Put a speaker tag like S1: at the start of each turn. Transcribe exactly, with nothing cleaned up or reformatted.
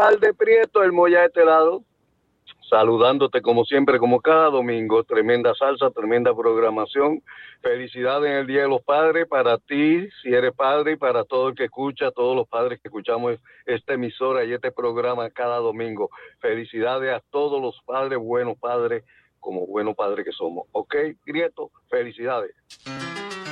S1: tardes, Prieto, el Moya de este lado, saludándote como siempre, como cada domingo. Tremenda salsa, tremenda programación. Felicidades en el Día de los Padres para ti, si eres padre, y para todo el que escucha, todos los padres que escuchamos esta emisora y este programa cada domingo. Felicidades a todos los padres, buenos padres, como buenos padres que somos. ¿Ok, Prieto? Felicidades.